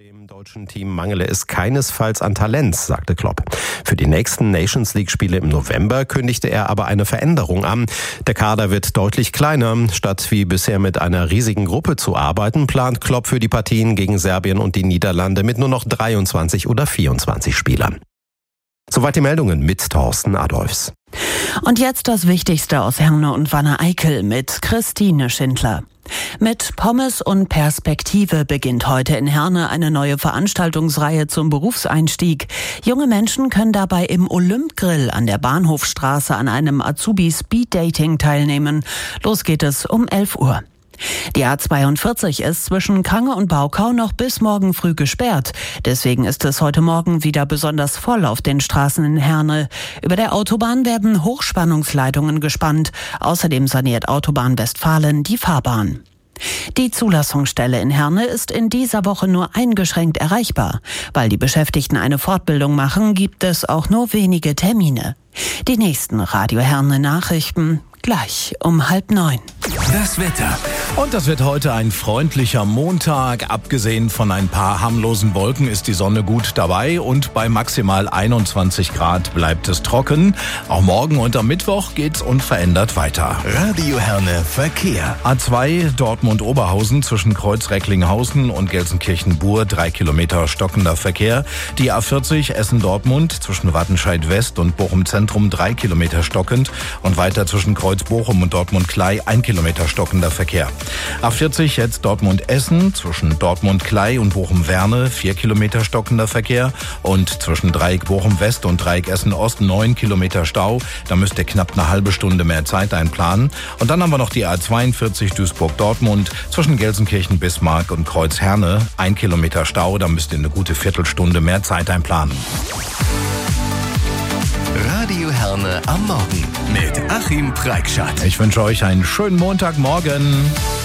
Dem deutschen Team mangele es keinesfalls an Talent, sagte Klopp. Für die nächsten Nations-League-Spiele im November kündigte er aber eine Veränderung an. Der Kader wird deutlich kleiner. Statt wie bisher mit einer riesigen Gruppe zu arbeiten, plant Klopp für die Partien gegen Serbien und die Niederlande mit nur noch 23 oder 24 Spielern. Soweit die Meldungen mit Thorsten Adolfs. Und jetzt das Wichtigste aus Herne und Wanne-Eickel mit Christine Schindler. Mit Pommes und Perspektive beginnt heute in Herne eine neue Veranstaltungsreihe zum Berufseinstieg. Junge Menschen können dabei im Olymp-Grill an der Bahnhofstraße an einem Azubi-Speed-Dating teilnehmen. Los geht es um 11 Uhr. Die A42 ist zwischen Kange und Baukau noch bis morgen früh gesperrt. Deswegen ist es heute Morgen wieder besonders voll auf den Straßen in Herne. Über der Autobahn werden Hochspannungsleitungen gespannt. Außerdem saniert Autobahn Westfalen die Fahrbahn. Die Zulassungsstelle in Herne ist in dieser Woche nur eingeschränkt erreichbar. Weil die Beschäftigten eine Fortbildung machen, gibt es auch nur wenige Termine. Die nächsten Radio Herne Nachrichten gleich um 8:30. Das Wetter. Und das wird heute ein freundlicher Montag. Abgesehen von ein paar harmlosen Wolken ist die Sonne gut dabei und bei maximal 21 Grad bleibt es trocken. Auch morgen und am Mittwoch geht's unverändert weiter. Radio Herne Verkehr. A2 Dortmund-Oberhausen zwischen Kreuz-Recklinghausen und Gelsenkirchen-Bur 3 Kilometer stockender Verkehr. Die A40 Essen-Dortmund zwischen Wattenscheid West und Bochum-Zentrum 3 Kilometer stockend und weiter zwischen Kreuz-Bochum und Dortmund-Klei 1 Kilometer stockender Verkehr. A40 jetzt Dortmund-Essen zwischen Dortmund-Klei und Bochum-Werne 4 Kilometer stockender Verkehr und zwischen Dreieck Bochum-West und Dreieck Essen-Ost 9 Kilometer Stau. Da müsst ihr knapp eine halbe Stunde mehr Zeit einplanen. Und dann haben wir noch die A42 Duisburg-Dortmund zwischen Gelsenkirchen-Bismarck und Kreuz-Herne 1 Kilometer Stau. Da müsst ihr eine gute Viertelstunde mehr Zeit einplanen. Radio Herne am Morgen mit Achim Preikschat. Ich wünsche euch einen schönen Montagmorgen.